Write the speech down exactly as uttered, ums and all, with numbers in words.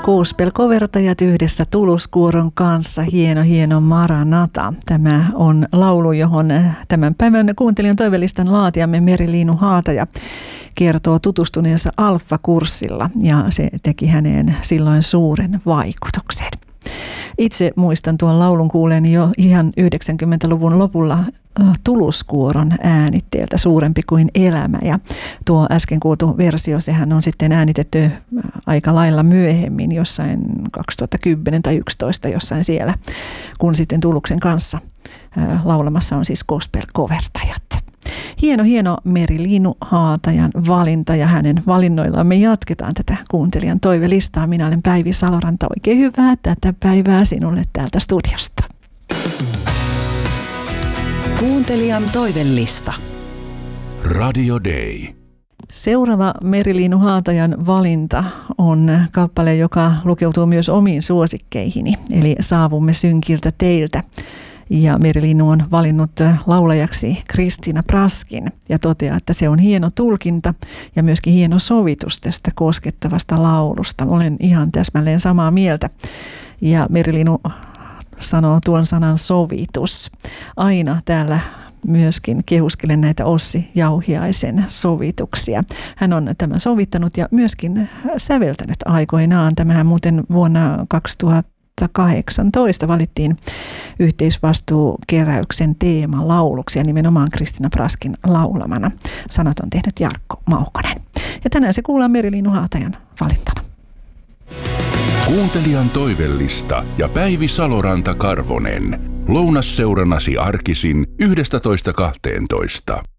Gospel-kovertajat yhdessä Tuluskuoron kanssa. Hieno, hieno Maranata. Tämä on laulu, johon tämän päivän kuuntelijan toivelistan laatijamme Meri-Liinu Haataja kertoo tutustuneensa Alfa-kurssilla, ja se teki häneen silloin suuren vaikutuksen. Itse muistan tuon laulun kuuleeni jo ihan yhdeksänkymmentäluvun lopulla Tuluskuoron äänitteeltä Suurempi kuin elämä, ja tuo äsken kuultu versio, sehän on sitten äänitetty aika lailla myöhemmin, jossain kaksituhattakymmenen tai yksitoista jossain siellä, kun sitten Tuluksen kanssa laulamassa on siis gospel-kovertajat. Hieno, hieno Meri-Liinu Haatajan valinta, ja hänen valinnoillaan me jatketaan tätä kuuntelijan toivelistaa. Minä olen Päivi Saloranta. Oikein hyvää tätä päivää sinulle täältä studiosta. Kuuntelijan toivelista. Radio Day. Seuraava Meri-Liinu Haatajan valinta on kappale, joka lukeutuu myös omiin suosikkeihini, eli Saavumme synkiltä teiltä. Ja Meri-Liinu on valinnut laulajaksi Christina Praskin ja toteaa, että se on hieno tulkinta ja myöskin hieno sovitus tästä koskettavasta laulusta. Olen ihan täsmälleen samaa mieltä. Ja Meri-Liinu sanoo tuon sanan sovitus. Aina täällä myöskin kehuskelen näitä Ossi Jauhiaisen sovituksia. Hän on tämän sovittanut ja myöskin säveltänyt aikoinaan. Tämähän muuten vuonna kaksituhattakahdeksantoista valittiin yhteisvastuukeräyksen teemalauluksi ja nimenomaan Christina Praskin laulamana. Sanat on tehnyt Jarkko Maukonen. Ja tänään se kuullaan Meri-Liinu Haatajan valintana. Kuuntelijan toivellista ja Päivi Saloranta Karvonen. Lounasseuranasi arkisin yhdestätoista kahteentoista.